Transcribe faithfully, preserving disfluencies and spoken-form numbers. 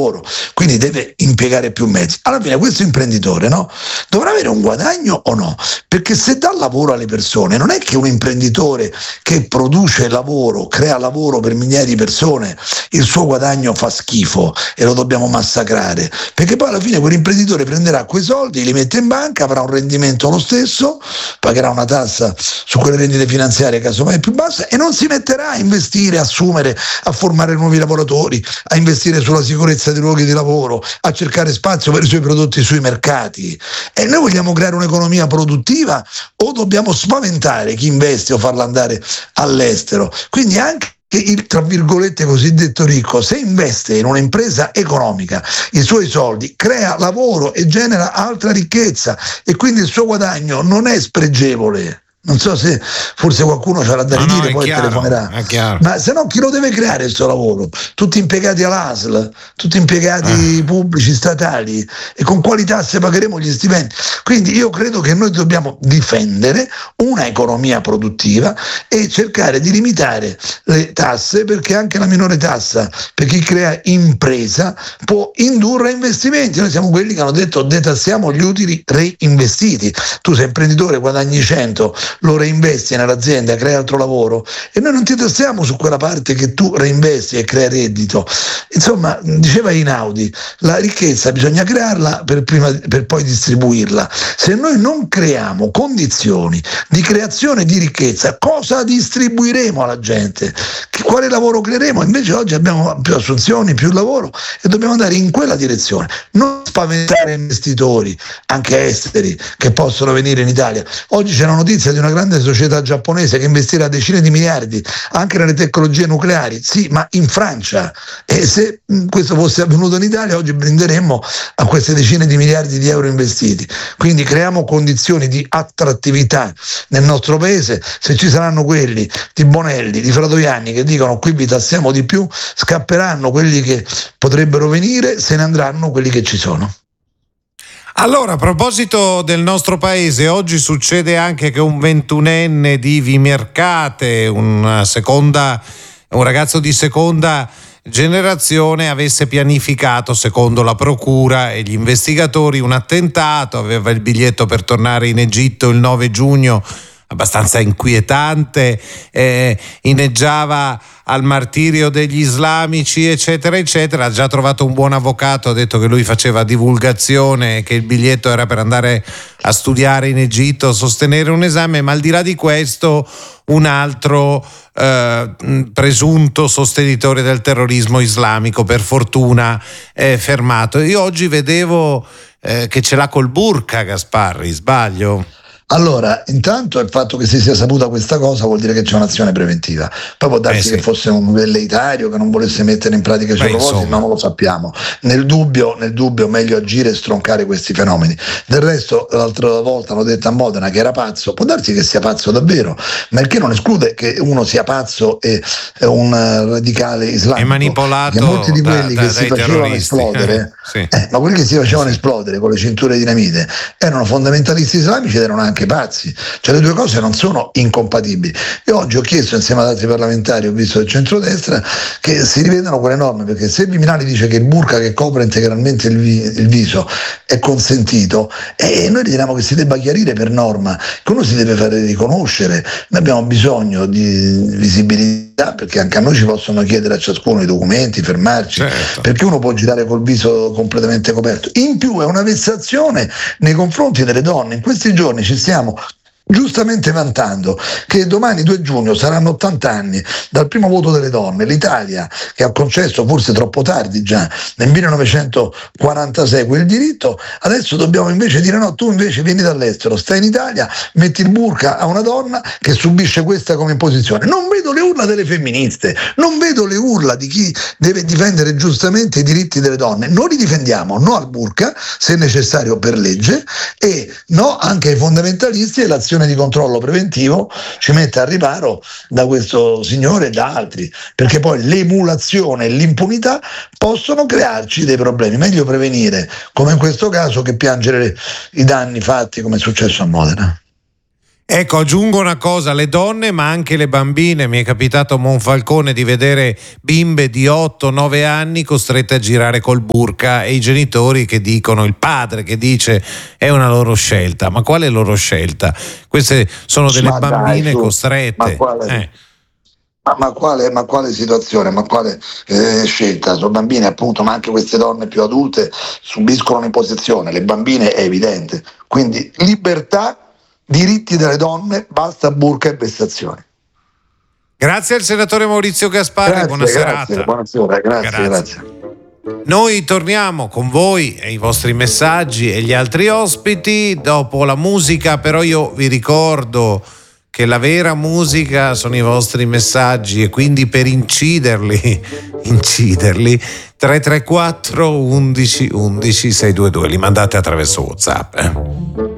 lavoro, quindi deve impiegare più mezzi. Alla fine questo imprenditore, no, dovrà avere un guadagno o no? Perché se dà lavoro alle persone, non è che un imprenditore che produce lavoro, crea lavoro per migliaia di persone, il suo guadagno fa schifo e lo dobbiamo massacrare, perché poi alla fine quell'imprenditore prenderà quei soldi, li mette in banca, avrà un rendimento lo stesso, pagherà una tassa su quelle rendite finanziarie casomai più basse e non si metterà a investire, a assumere, a formare nuovi lavoratori, a investire sulla sicurezza dei luoghi di lavoro, a cercare spazio per i suoi prodotti sui mercati. E noi vogliamo creare un'economia produttiva o dobbiamo spaventare chi investe o farla andare all'estero? Quindi anche il, tra virgolette, cosiddetto ricco, se investe in un'impresa economica, i suoi soldi, crea lavoro e genera altra ricchezza e quindi il suo guadagno non è spregevole. Non so se forse qualcuno ce l'ha da no, ridire, no, poi chiaro, telefonerà. Ma se no chi lo deve creare questo lavoro? Tutti impiegati all'A S L, tutti impiegati ah. pubblici, statali, e con quali tasse pagheremo gli stipendi? Quindi io credo che noi dobbiamo difendere una economia produttiva e cercare di limitare le tasse, perché anche la minore tassa per chi crea impresa può indurre a investimenti. Noi siamo quelli che hanno detto detassiamo gli utili reinvestiti. Tu sei imprenditore, guadagni cento, lo reinvesti nell'azienda, crea altro lavoro e noi non ti tassiamo su quella parte che tu reinvesti e crea reddito. Insomma, diceva Einaudi, la ricchezza bisogna crearla per, prima, per poi distribuirla. Se noi non creiamo condizioni di creazione di ricchezza, cosa distribuiremo alla gente? Quale lavoro creeremo? Invece oggi abbiamo più assunzioni, più lavoro e dobbiamo andare in quella direzione, non spaventare investitori anche esteri che possono venire in Italia. Oggi c'è una notizia di una grande società giapponese che investirà decine di miliardi anche nelle tecnologie nucleari, sì, ma in Francia, e se questo fosse avvenuto in Italia oggi brinderemmo a queste decine di miliardi di euro investiti. Quindi creiamo condizioni di attrattività nel nostro paese. Se ci saranno quelli di Bonelli, di Fratoianni che dicono qui vi tassiamo di più, scapperanno quelli che potrebbero venire, se ne andranno quelli che ci sono. Allora, a proposito del nostro paese, oggi succede anche che un ventunenne di Vimercate, una seconda, un ragazzo di seconda generazione, avesse pianificato, secondo la procura e gli investigatori, un attentato. Aveva il biglietto per tornare in Egitto il nove giugno, abbastanza inquietante, eh, inneggiava al martirio degli islamici, eccetera eccetera. Ha già trovato un buon avvocato, ha detto che lui faceva divulgazione, che il biglietto era per andare a studiare in Egitto, sostenere un esame, ma al di là di questo un altro eh, presunto sostenitore del terrorismo islamico per fortuna è fermato. Io oggi vedevo eh, che ce l'ha col burka Gasparri, sbaglio? Allora, intanto il fatto che si sia saputa questa cosa vuol dire che c'è un'azione preventiva. Poi può darsi eh sì. che fosse un velleitario che non volesse mettere in pratica i suoi propositi, ma non lo sappiamo. Nel dubbio, nel dubbio meglio agire e stroncare questi fenomeni. Del resto, l'altra volta hanno detto a Modena che era pazzo, può darsi che sia pazzo davvero, ma il che non esclude che uno sia pazzo e un radicale islamico. È manipolato. Che molti di quelli da, che da, si facevano esplodere, sì. eh, ma quelli che si facevano esplodere con le cinture di dinamite erano fondamentalisti islamici ed erano anche pazzi, cioè le due cose non sono incompatibili. Io oggi ho chiesto insieme ad altri parlamentari, ho visto del centrodestra, che si rivedano quelle norme, perché se il Viminali dice che il burka che copre integralmente il, vi- il viso è consentito, e noi riteniamo che si debba chiarire per norma che uno si deve fare riconoscere. Noi abbiamo bisogno di visibilità, perché anche a noi ci possono chiedere a ciascuno i documenti, fermarci, certo. Perché uno può girare col viso completamente coperto. In più è una vessazione nei confronti delle donne. In questi giorni ci stiamo giustamente vantando che domani due giugno saranno ottanta anni dal primo voto delle donne. L'Italia, che ha concesso forse troppo tardi già nel millenovecentoquarantasei quel diritto, adesso dobbiamo invece dire no, tu invece vieni dall'estero, stai in Italia, metti il burka a una donna che subisce questa come imposizione. Non vedo le urla delle femministe, non vedo le urla di chi deve difendere giustamente i diritti delle donne. Noi li difendiamo, no al burka se necessario per legge, e no anche ai fondamentalisti, e l'azione di controllo preventivo ci mette al riparo da questo signore e da altri, perché poi l'emulazione e l'impunità possono crearci dei problemi. Meglio prevenire, come in questo caso, che piangere i danni fatti come è successo a Modena. Ecco, aggiungo una cosa, le donne ma anche le bambine. Mi è capitato a Monfalcone di vedere bimbe di otto nove anni costrette a girare col burka e i genitori che dicono, il padre che dice è una loro scelta. Ma quale loro scelta? Queste sono delle Ma bambine dai, su, costrette. ma quale, Eh. ma, ma quale, ma quale situazione, ma quale eh, scelta? Sono bambine appunto, ma anche queste donne più adulte subiscono un'imposizione, le bambine è evidente. Quindi libertà, diritti delle donne, basta burka e vessazioni. Grazie al senatore Maurizio Gasparri, Grazie, buona grazie, serata. buonasera, grazie, Grazie. grazie. Noi torniamo con voi e i vostri messaggi e gli altri ospiti dopo la musica, però io vi ricordo che la vera musica sono i vostri messaggi e quindi per inciderli, inciderli, tre tre quattro undici undici sei due due, li mandate attraverso WhatsApp. Eh.